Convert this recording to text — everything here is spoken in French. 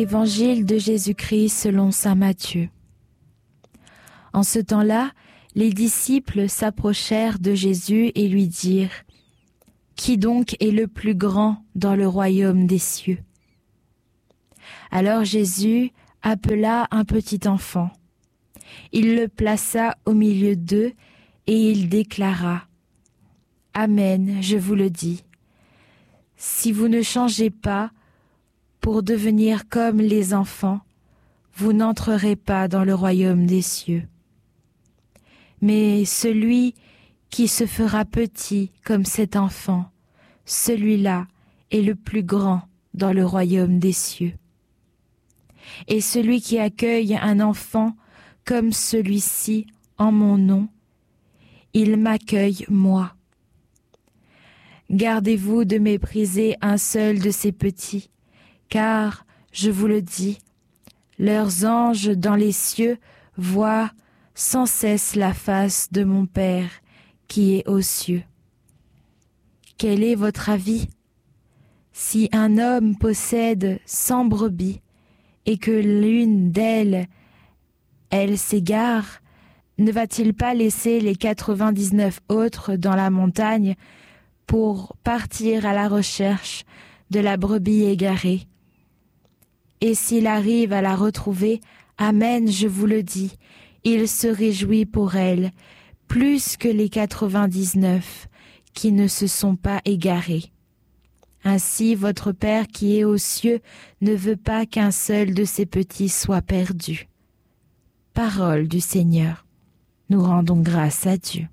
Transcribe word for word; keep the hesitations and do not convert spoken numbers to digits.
Évangile de Jésus-Christ selon saint Matthieu. En ce temps-là, les disciples s'approchèrent de Jésus et lui dirent : « Qui donc est le plus grand dans le royaume des cieux ?» Alors Jésus appela un petit enfant. Il le plaça au milieu d'eux et il déclara : « Amen, je vous le dis. Si vous ne changez pas pour devenir comme les enfants, vous n'entrerez pas dans le royaume des cieux. Mais celui qui se fera petit comme cet enfant, celui-là est le plus grand dans le royaume des cieux. Et celui qui accueille un enfant comme celui-ci en mon nom, il m'accueille moi. Gardez-vous de mépriser un seul de ces petits, car, je vous le dis, leurs anges dans les cieux voient sans cesse la face de mon Père qui est aux cieux. Quel est votre avis ? Si un homme possède cent brebis et que l'une d'elles, elle s'égare, ne va-t-il pas laisser les quatre-vingt-dix-neuf autres dans la montagne pour partir à la recherche de la brebis égarée ? Et s'il arrive à la retrouver, amen, je vous le dis, il se réjouit pour elle, plus que les quatre-vingt-dix-neuf qui ne se sont pas égarés. Ainsi, votre Père qui est aux cieux ne veut pas qu'un seul de ses petits soit perdu. Parole du Seigneur. Nous rendons grâce à Dieu.